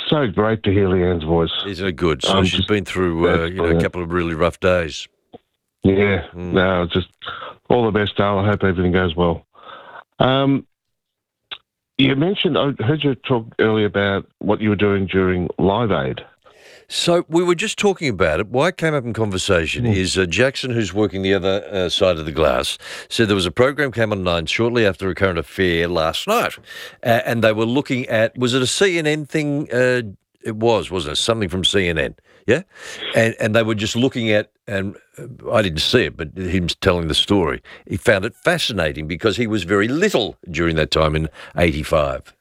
so great to hear Leanne's voice. Isn't it good? So she's been through a couple of really rough days. Yeah, no, just all the best, Dale. I hope everything goes well. You mentioned, I heard you talk earlier about what you were doing during Live Aid. So we were just talking about it. Why it came up in conversation is Jackson, who's working the other side of the glass, said there was a program came on 9 shortly after a current affair last night, and they were looking at, was it a CNN thing? It wasn't it? Something from CNN, yeah? And they were just looking at, and I didn't see it, but him telling the story. He found it fascinating because he was very little during that time in 85.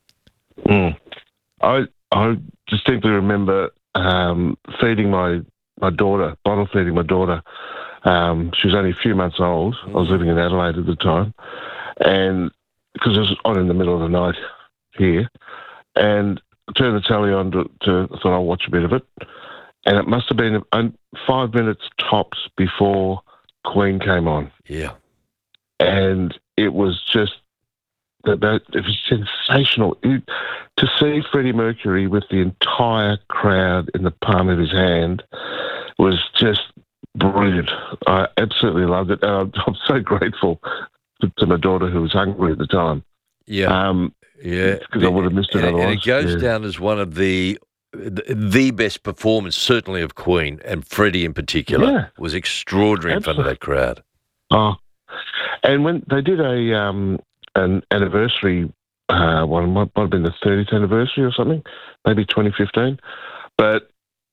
I distinctly remember feeding my daughter, bottle feeding my daughter. She was only a few months old. I was living in Adelaide at the time, and because it was on in the middle of the night here, and I turned the telly on to I thought I'll watch a bit of it, and it must have been 5 minutes tops before Queen came on. Yeah, and it was just it was sensational to see Freddie Mercury with the entire crowd in the palm of his hand was just brilliant. I absolutely loved it. And I'm so grateful to my daughter who was hungry at the time. Yeah, because I would have missed it otherwise. And it goes down as one of the best performance, certainly of Queen, and Freddie in particular was extraordinary in front of that crowd. Oh, and when they did an anniversary one, might have been the 30th anniversary or something, maybe 2015, but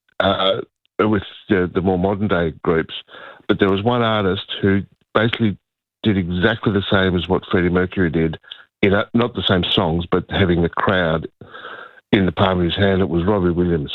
with the more modern day groups. But there was one artist who basically did exactly the same as what Freddie Mercury did, not the same songs, but having the crowd in the palm of his hand. It was Robbie Williams.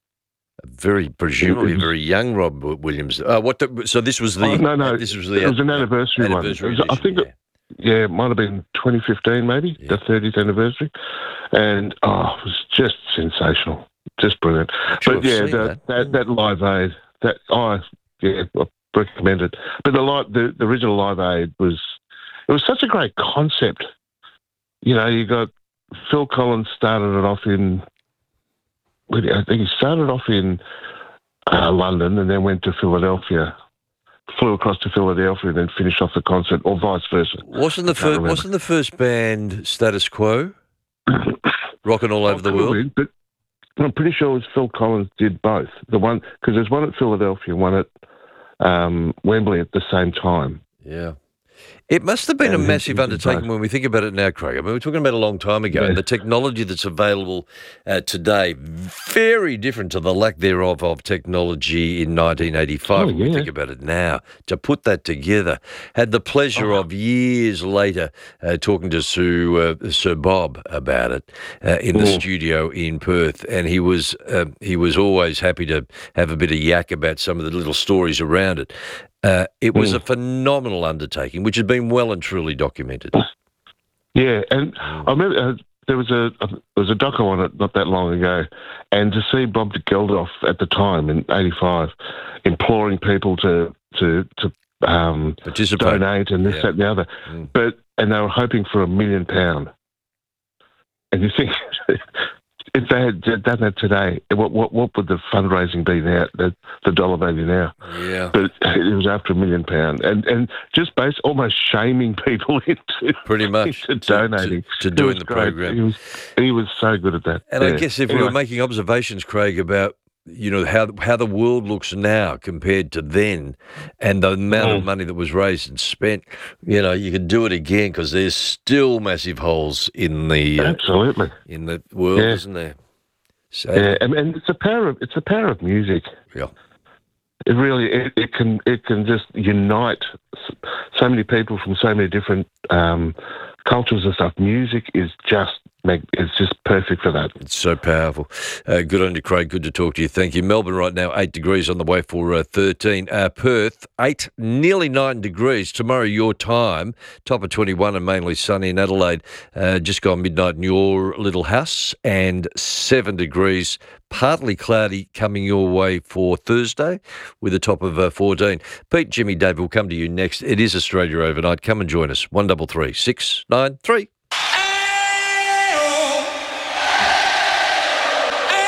Presumably very young Rob Williams. So this was the... no. This was it was an anniversary one. Edition, I think it might have been 2015 maybe, the 30th anniversary. And, it was just sensational. Just brilliant. But, that Live Aid, I recommend it. But the original Live Aid it was such a great concept. You know, you got Phil Collins started it off in... I think he started off in London and then went to Philadelphia, flew across to Philadelphia and then finished off the concert, or vice versa. Wasn't the first band Status Quo? Rocking all over the world? But I'm pretty sure it was Phil Collins did both. The one, because there's one at Philadelphia and one at Wembley at the same time. Yeah. It must have been a massive undertaking when we think about it now, Craig. I mean, we're talking about a long time ago, and the technology that's available today, very different to the lack thereof of technology in 1985 when we think about it now. To put that together, had the pleasure of years later talking to Sir Bob about it in the studio in Perth, and he was always happy to have a bit of yak about some of the little stories around it. It was a phenomenal undertaking, which had been well and truly documented. Yeah, and I remember there was a doco on it not that long ago, and to see Bob Geldof at the time in '85 imploring people to participate, donate, and this, that, and the other, and they were hoping for £1 million, and you think. If they had done that today, what would the fundraising be now? The dollar value now? Yeah, but it was after £1 million, and just almost shaming people into pretty much into donating to doing the program. He was so good at that. And I guess if we were making observations, Craig, about how the world looks now compared to then, and the amount of money that was raised and spent, you could do it again because there's still massive holes in the absolutely in the world, isn't there? So, and it's a power of music. Yeah, it really it can just unite so many people from so many different cultures and stuff. Music is just. It's just perfect for that. It's so powerful. Good on you, Craig. Good to talk to you. Thank you. Melbourne right now, 8 degrees on the way for 13. Perth, 8, nearly 9 degrees. Tomorrow, your time, top of 21 and mainly sunny in Adelaide. Just gone midnight in your little house, and 7 degrees. Partly cloudy coming your way for Thursday with a top of 14. Pete, Jimmy, Dave will come to you next. It is Australia Overnight. Come and join us. 133 693.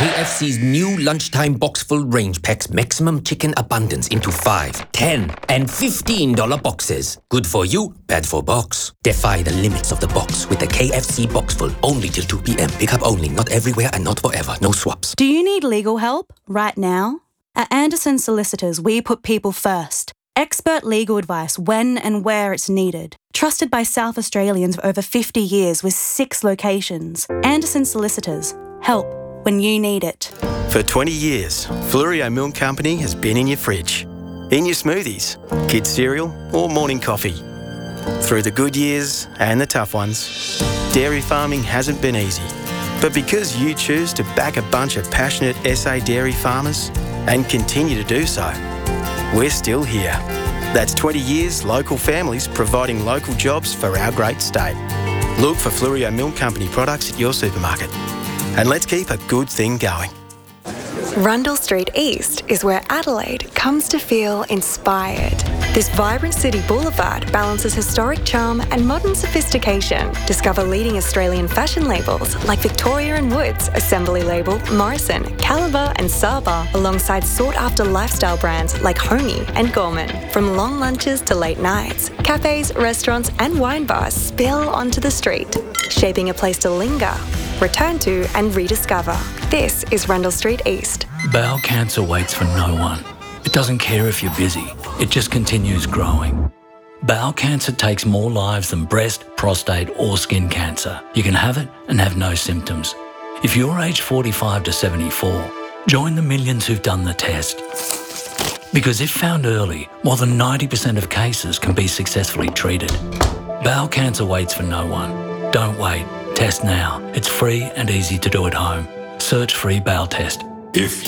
KFC's new lunchtime box-full range packs maximum chicken abundance into $5, $10, and $15 boxes. Good for you, bad for box. Defy the limits of the box with the KFC box-full. Only till 2 p.m. Pick up only, not everywhere and not forever. No swaps. Do you need legal help right now? At Anderson Solicitors, we put people first. Expert legal advice when and where it's needed. Trusted by South Australians for over 50 years with 6 locations. Anderson Solicitors. Help when you need it. For 20 years, Fluorio Milk Company has been in your fridge, in your smoothies, kids' cereal or morning coffee. Through the good years and the tough ones, dairy farming hasn't been easy. But because you choose to back a bunch of passionate SA dairy farmers and continue to do so, we're still here. That's 20 years local families providing local jobs for our great state. Look for Fluorio Milk Company products at your supermarket. And let's keep a good thing going. Rundle Street East is where Adelaide comes to feel inspired. This vibrant city boulevard balances historic charm and modern sophistication. Discover leading Australian fashion labels like Victoria & Woods, Assembly Label, Morrison, Caliber and Saba, alongside sought-after lifestyle brands like Homey and Gorman. From long lunches to late nights, cafes, restaurants and wine bars spill onto the street, shaping a place to linger, return to and rediscover. This is Rundle Street East. Bowel cancer waits for no one. It doesn't care if you're busy. It just continues growing. Bowel cancer takes more lives than breast, prostate or skin cancer. You can have it and have no symptoms. If you're aged 45 to 74, join the millions who've done the test. Because if found early, more than 90% of cases can be successfully treated. Bowel cancer waits for no one. Don't wait. Test now. It's free and easy to do at home. Search free bowel test. If